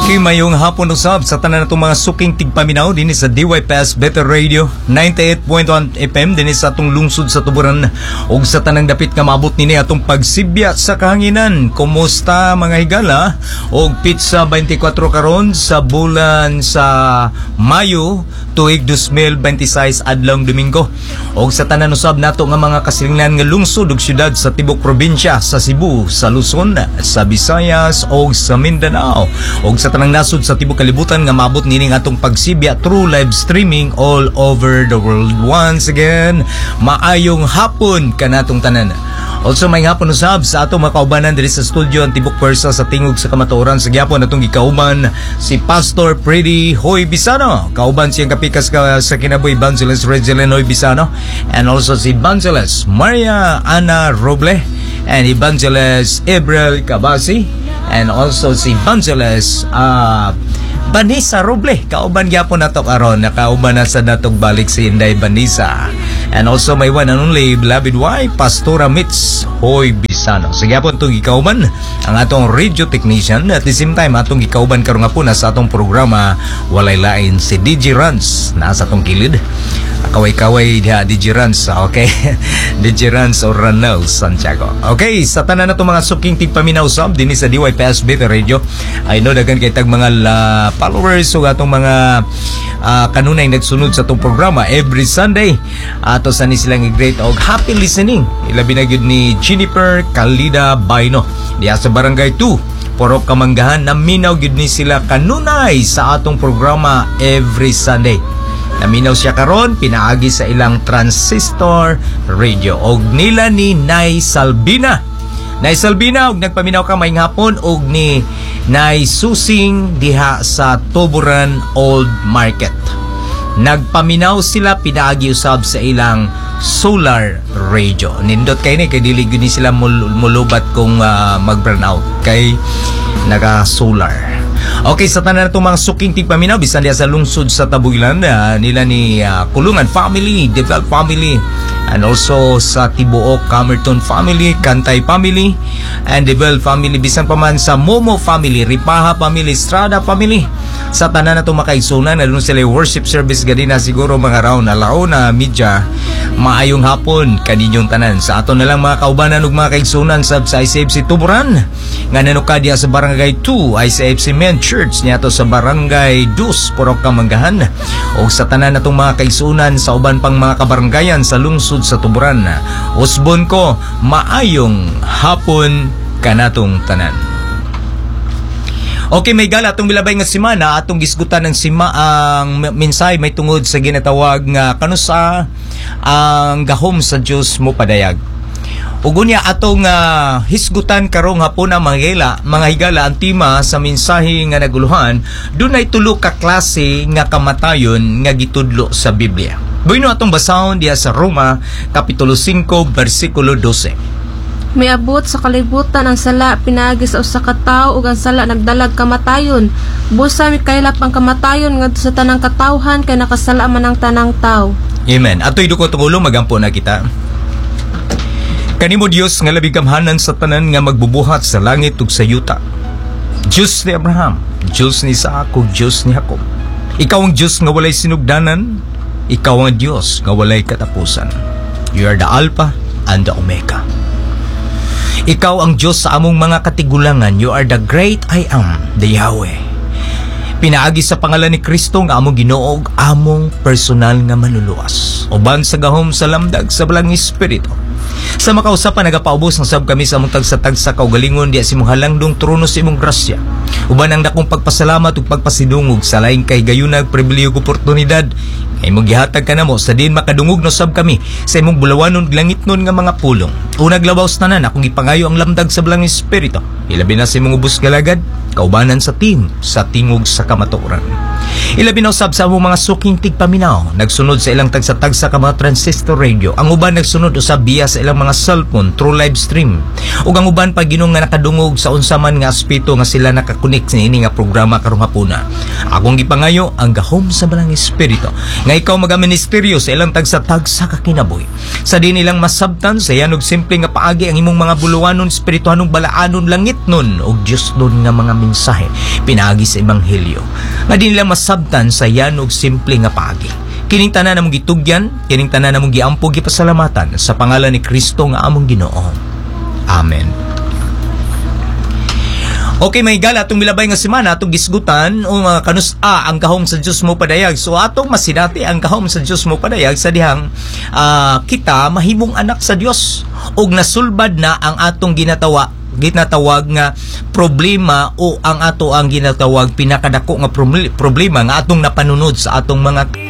Okay, mayong hapon usab sa tanan natong mga suking tigpaminaw dinhi sa DYPS Better Radio 98.1 FM dinhi sa atong lungsod sa Tuburan ug sa tanang dapit nga maabot nini atong pagsibya sa kahanginan. Kumusta mga higala? Og pizza 24 karon sa bulan sa Mayo tuig 2026 adlong Domingo. Og sa tanan usab nato nga mga kasilingnan nga lungsod ug syudad sa tibok probinsya sa Cebu, sa Luzon, sa Visayas ug sa Mindanao. Og sa tanang nasod sa tibok kalibutan nga maabot nining atong pagsibya through live streaming all over the world. Once again, maayong hapon kanatong tanan. Also may hapon usab sa atong makaubanan diri sa studio ang tibok pwersa sa tingog sa kamatuoran sa gyapon atong gikauban si Pastor Freddy Hoy Bisano. Kauban siyang kapikas sa kinabuhi Evangelist Regeline Hoy Bisano, and also si Evangelist Maria Ana Roble and Evangelist Ebrel Cabasi, and also si Evangelist Vanessa Roble. Kauban gyapon nato karon, nakauban na sa natong balik si Inday Vanessa. And also may one and only beloved wife, Pastora Mitz Hoy Bisano. Sa gyapon itong gikauban ang atong radio technician, at the same time atong gikauban karon nga po na sa atong programa walay lain si DJ Rans na sa atong kilid. Kaway-kaway diha DJ Rans, okay? DJ Rans or Ranel Santiago. Okay, sa tanan na itong mga suking tigpaminaw sab din sa DYPS Better Radio. I know dagan kay tag mga followers o atong mga kanunay nagsunod sa itong programa every Sunday. Ato sa ni silang i-great og happy listening. Ilabi na gyud ni Jennifer Calida Baino diha sa Barangay 2 Porok Kamanggahan, na minaw gyud ni sila kanunay sa atong programa every Sunday. Naminaw siya karon pinaagi sa ilang transistor radio og nila ni Nay Salbina. Nay Salbina, og nagpaminaw ka maayong hapon, og ni Nay Susing diha sa Tuburan Old Market. Nagpaminaw sila pinaagi usab sa ilang solar radio. Nindot kay ni kay dili gyud ni sila mulubat kung mag-burn out kay naga-solar. Okay, sa tanan natong mga suking tigpaminaw bisan diha sa lungsod sa Tabuilan, nila ni Kulungan family, Devel family, and also sa Tibuok Camerton family, Kantay family, and Devel family, bisan pa man sa Momo family, Ripaha family, Estrada family. Sa tanan natong makaigsunan na doon sila worship service ganina siguro mga raon na media. Maayong hapon kaninyong tanan. Sa ato na lang mga kaubanan ug mga kaigsunan sa ICFC Tuburan nga nanukad diha sa Barangay 2 ICFC Men Church niyato sa Barangay 2 Porok Kamanggahan, o sa tanan natong mga kaigsunan sa uban pang mga kabarangayan sa lungsod sa Tuburan. Usbon ko maayong hapon kanatong tanan. Okay, may gala atong milabay nga semana atong gisgutan ng ang mensahe may tungod sa ginatawag nga kanusa ang gahom sa Dios mo padayag. Ug unya atong hisgutan karong hapon ang mga higala ang tema sa mensahe nga naguluhan, dunay tulo ka klase nga kamatayon nga gitudlo sa Biblia. Buino atong basahon diha sa Roma kapitulo 5 bersikulo 12. May abot sa kalibutan ang sala pinaagi sa usa ka tawo ug ang sala nagdalag kamatayon. Busa mikaylap ang kamatayon ngadto sa tanang katawhan kay nakasala man ang tanang tawo. Amen. Atoy duko tungulo magampo na kita. Kanimo Dios nga labing gamhanan sa tanan nga magbubuhat sa langit ug sa yuta. Diyos ni Abraham, Diyos ni Isaac ug Diyos ni Jacob. Ikaw ang Diyos nga walay sinugdanan, ikaw ang Diyos nga walay katapusan. You are the Alpha and the Omega. Ikaw ang Diyos sa among mga katigulangan. You are the great I am, the Yahweh. Pinaagi sa pangalan ni Kristo nga among Ginoo ug among personal nga manluluwas. Uban sa gahom sa lamdag sa balang espiritu. Sa makausapan nagapaubos ng sab kami sa among tagsa-tagsa kaugalingon diya si mong halangdong trono sa imong grasya. Uban ang dakong pagpasalamat ug pagpasidungog sa laing kahigayunag pribilehyo ug oportunidad ay mong gihatag ka namo sa din makadungog no sab kami sa imong bulawanon langitnon nga mga pulong. Unag labaws tanan akong gipangayo ang lamdag sa balang espiritu. Ilabi na sa imong ubos galagad kaubanan sa team sa tingog sa kamatuoran. Ilabi na usab sa among mga suking tigpaminaw, nagsunod sa ilang tagsa-tagsa ka mga transistor radio. Ang uban nagsunod usab biya sa ilang mga cellphone through live stream. Ug ang uban pa ginong nga nakadungog sa unsaman nga aspeto nga sila nakakunik sa ini nga programa karong hapuna. Akong gipangayo ang gahom sa balang espiritu nga ikaw magaministeryo sa ilang tagsa-tagsa ka kinabuhi. Sa di nilang masabtan sa yanog simple nga paagi ang imong mga buluwanon espirituhanong balaanon langit nun ug Dios nun nga mga mensahe pinaagi sa ebanghelyo. Nga di nila masabtan sa yanog simple nga paagi. Kining tanan namong gitugyan, kining tanan namong giampo gipasalamatan sa pangalan ni Kristo nga among Ginoo. Amen. Okay, may gala atong milabay nga semana atong gisgutan o kanus-a ang gahom sa Dios mo padayag. So atong masinati ang gahom sa Dios mo padayag sa dihang kita mahimong anak sa Dios ug nasulbad na ang atong ginatawag nga problema o ang ginatawag pinakadako nga problema nga atong napanunod sa atong mga